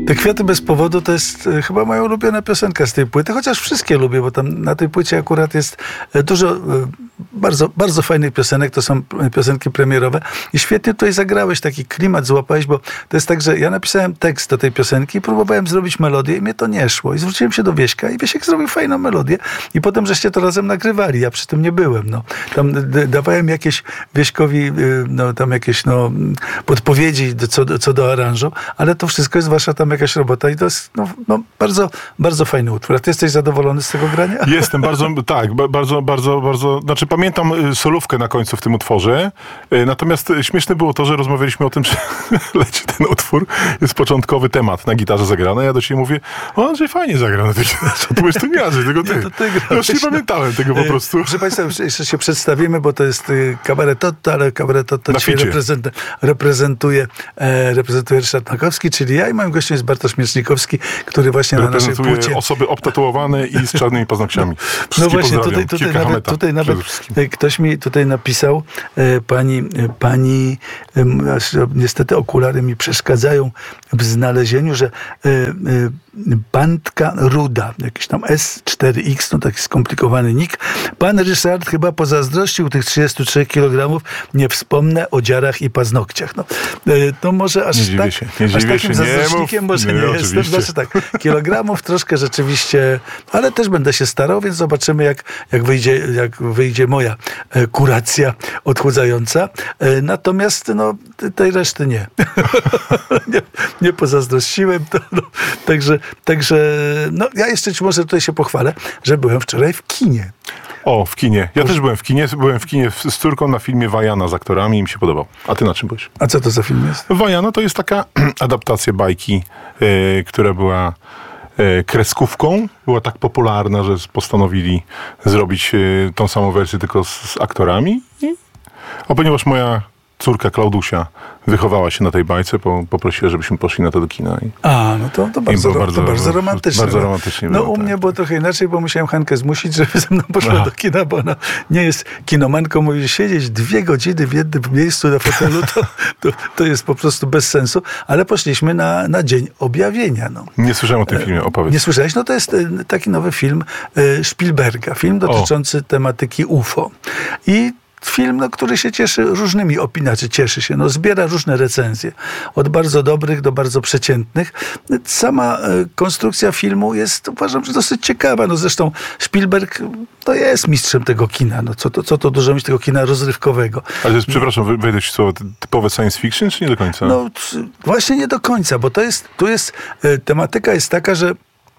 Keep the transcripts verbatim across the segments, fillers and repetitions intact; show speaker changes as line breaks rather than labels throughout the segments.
Te kwiaty bez powodu to jest e, chyba moja ulubiona piosenka z tej płyty, chociaż wszystkie lubię, bo tam na tej płycie akurat jest e, dużo e, bardzo, bardzo fajnych piosenek, to są piosenki premierowe i świetnie tutaj zagrałeś, taki klimat złapałeś, bo to jest tak, że ja napisałem tekst do tej piosenki i próbowałem zrobić melodię i mnie to nie szło i zwróciłem się do Wieśka i Wiesiek zrobił fajną melodię i potem żeście to razem nagrywali, ja przy tym nie byłem, no. Tam d- dawałem jakieś Wieśkowi, y, no tam jakieś no podpowiedzi do, co, co do aranżu, ale to wszystko jest wasza tam jakaś robota i to jest no, no, bardzo, bardzo fajny utwór. A ty jesteś zadowolony z tego grania?
Jestem bardzo, tak, ba- bardzo, bardzo, bardzo, znaczy pamiętam y, solówkę na końcu w tym utworze, y, natomiast y, śmieszne było to, że rozmawialiśmy o tym, że leci ten utwór, jest początkowy temat na gitarze zagrany, ja do ciebie mówię, o Andrzej fajnie zagrał na tej gitarze, to mówisz, to nie Andrzej, tylko ty.
Nie, to ty grałeś,
ja już nie
no.
pamiętałem tego po prostu.
Proszę Państwa, jeszcze się przedstawimy, bo to jest y, Cabaret Toto, ale Cabaret Toto dzisiaj reprezent, reprezentuje, e, reprezentuje Ryszard Makowski, czyli ja i moim gościem jest Bartosz Miecznikowski, który właśnie na naszej płycie...
osoby obtatuowane i z czarnymi paznokciami.
No właśnie, tutaj, tutaj nawet, tutaj nawet ktoś mi tutaj napisał, e, pani, e, pani e, niestety okulary mi przeszkadzają w znalezieniu, że e, e, Bandka Ruda, jakiś tam S cztery X, no taki skomplikowany nick. Pan Ryszard chyba pozazdrościł tych trzydziestu trzech kilogramów, nie wspomnę o dziarach i paznokciach. No, e, to może aż,
nie
tak,
się, nie
aż takim
się,
zazdrośnikiem może nie, nie jestem. Znaczy tak, kilogramów troszkę rzeczywiście, ale też będę się starał, więc zobaczymy jak, jak, wyjdzie, jak wyjdzie moja e, kuracja odchudzająca. E, natomiast no, tej reszty nie. nie. Nie pozazdrościłem. To, no, także, także no, ja jeszcze ci może tutaj się pochwalę, że byłem wczoraj w kinie.
O, w kinie. Ja też byłem w kinie. Byłem w kinie z córką na filmie Wajana z aktorami i mi się podobał. A ty na czym byłeś?
A co to za film jest?
Wajana to jest taka adaptacja bajki, yy, która była yy, kreskówką. Była tak popularna, że postanowili zrobić yy, tą samą wersję tylko z, z aktorami. I, a ponieważ moja córka Klaudusia wychowała się na tej bajce, po, poprosiła, żebyśmy poszli na to do kina. I,
A, no to, to, bardzo,
to bardzo,
to bardzo romantyczne.
Bardzo romantycznie
no
było,
u
tak,
mnie było
tak.
trochę inaczej, bo musiałem Hankę zmusić, żeby ze mną poszła
Aha.
do kina, bo ona nie jest kinomanką. Mówi, siedzieć dwie godziny w jednym miejscu na fotelu, to, to, to jest po prostu bez sensu. Ale poszliśmy na, na Dzień Objawienia. No.
Nie słyszałem o tym filmie, opowiedz.
Nie słyszałeś? No to jest taki nowy film Spielberga. Film dotyczący o. tematyki U F O. I film, no, który się cieszy różnymi opiniami, czy cieszy się, no, zbiera różne recenzje. Od bardzo dobrych do bardzo przeciętnych. Sama e, konstrukcja filmu jest, uważam, że dosyć ciekawa. No, zresztą Spielberg to jest mistrzem tego kina. No, co, to, co to dużo mieć tego kina rozrywkowego.
Ale to jest, przepraszam, wejdę ci słowo, typowe science fiction, czy nie do końca?
No właśnie nie do końca, bo to jest, tu jest, e, tematyka jest taka, że,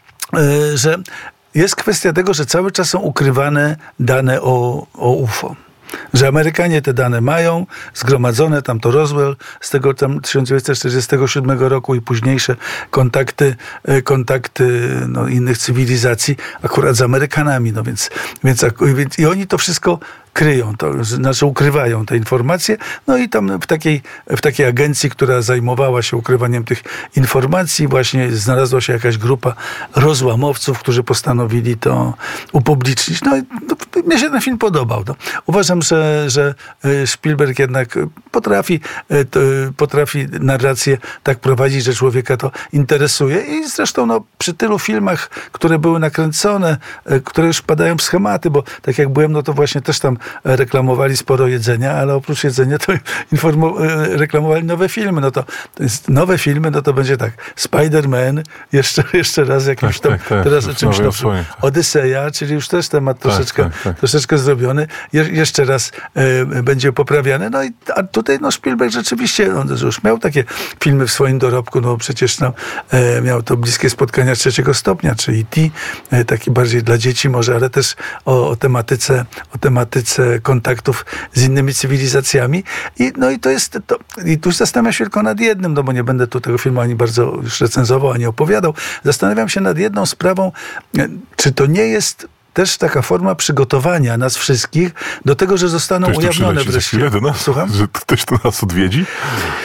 e, że jest kwestia tego, że cały czas są ukrywane dane o, o U F O. Że Amerykanie te dane mają, zgromadzone, tam to Roswell z tego tam tysiąc dziewięćset czterdziestego siódmego roku i późniejsze kontakty, kontakty no, innych cywilizacji, akurat z Amerykanami, no więc, więc, więc i oni to wszystko kryją, to znaczy ukrywają te informacje, no i tam w takiej, w takiej agencji, która zajmowała się ukrywaniem tych informacji, właśnie znalazła się jakaś grupa rozłamowców, którzy postanowili to upublicznić. No i no, mnie się ten film podobał. No. Uważam, że, że Spielberg jednak potrafi, potrafi narrację tak prowadzić, że człowieka to interesuje i zresztą no, przy tylu filmach, które były nakręcone, które już padają w schematy, bo tak jak byłem, no to właśnie też tam reklamowali sporo jedzenia, ale oprócz jedzenia to informu- reklamowali nowe filmy. No to, to jest nowe filmy, no to będzie tak, Spider-Man, jeszcze, jeszcze raz jakimś tam,
tak, tak,
teraz
tak,
czymś
tak,
nowym.
tak.
Odyseja, czyli już też temat
tak,
troszeczkę,
tak, tak.
troszeczkę zrobiony. Je- jeszcze raz e, będzie poprawiany. No i a tutaj no Spielberg rzeczywiście, on już miał takie filmy w swoim dorobku, no przecież no, e, miał to Bliskie Spotkania Trzeciego Stopnia, czy E T, e, taki bardziej dla dzieci może, ale też o, o tematyce, o tematyce kontaktów z innymi cywilizacjami. I, no i to jest, to, i tu zastanawiam się tylko nad jednym, no bo nie będę tu tego filmu ani bardzo już recenzował, ani opowiadał. Zastanawiam się nad jedną sprawą, czy to nie jest też taka forma przygotowania nas wszystkich do tego, że zostaną
ktoś
ujawnione wreszcie.
Do nas?
Słucham?
Że ktoś tu nas odwiedzi?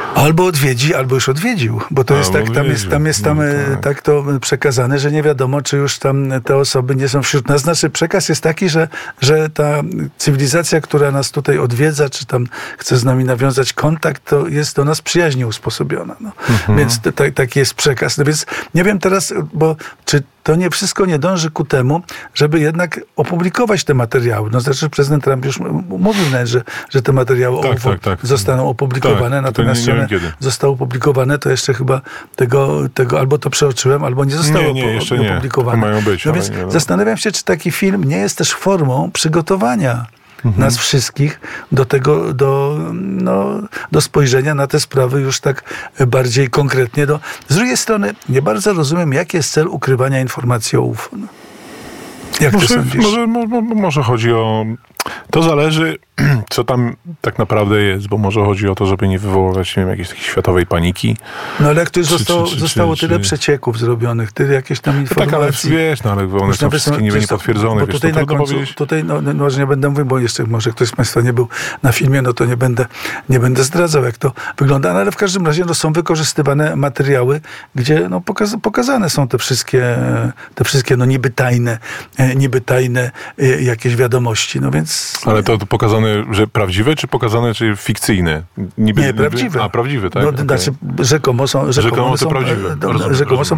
Albo odwiedzi, albo już odwiedził, bo to jest
Albo
tak, tam jest, tam jest tam
no,
e,
tak.
tak to przekazane, że nie wiadomo, czy już tam te osoby nie są wśród nas. Znaczy przekaz jest taki, że, że ta cywilizacja, która nas tutaj odwiedza, czy tam chce z nami nawiązać kontakt, to jest do nas przyjaźnie usposobiona. No.
Mhm.
Więc to, tak, taki jest przekaz. No więc nie wiem teraz, bo czy to nie wszystko nie dąży ku temu, żeby jednak opublikować te materiały. No zresztą prezydent Trump już mówił nawet, że, że te materiały
Tak,
o U F O
tak, tak.
zostaną opublikowane,
Tak,
natomiast
nie- nie wiem
one
kiedy.
zostały opublikowane, to jeszcze chyba tego, tego albo to przeoczyłem, albo nie zostało
Nie, nie,
po-
jeszcze nie.
opublikowane.
To mają być,
no
ale
więc
nie wiadomo.
zastanawiam się, czy taki film nie jest też formą przygotowania
Mhm.
nas wszystkich do tego, do, no, do spojrzenia na te sprawy już tak bardziej konkretnie. Do, z drugiej strony nie bardzo rozumiem, jaki jest cel ukrywania informacji o U F O. No. Jak ty
Może,
sądzisz?
może, mo- mo- może chodzi o... To zależy, co tam tak naprawdę jest, bo może chodzi o to, żeby nie wywoływać, nie wiem, jakiejś takiej światowej paniki.
No ale jak tu już
Czy-
zostało,
czy- czy-
zostało
czy-
tyle
czy-
przecieków zrobionych, tyle jakieś tam
No tak, ale
informacji.
wiesz, no ale one
Już
są
nawet
wszystkie niby
wiesz co,
niepotwierdzone,
bo
wiesz,
tutaj
to
na
trudno
końcu,
powiedzieć.
tutaj, no, no może nie będę mówił, bo jeszcze może ktoś z Państwa nie był na filmie, no to nie będę, nie będę zdradzał, jak to wygląda, no, ale w każdym razie no, są wykorzystywane materiały, gdzie no, pokaz, pokazane są te wszystkie, te wszystkie no, niby tajne, e, niby tajne e, jakieś wiadomości, no więc...
Ale to, to pokazane, że prawdziwe, czy pokazane, czy fikcyjne? Niby,
Nie,
niby-
prawdziwe.
A, prawdziwe, tak?
No,
Okej.
znaczy, rzekomo są, rzekomo
Rzekomo
one
to
są,
prawdziwe.
e, no,
Rozumiem,
rzekomo są
rozumiem.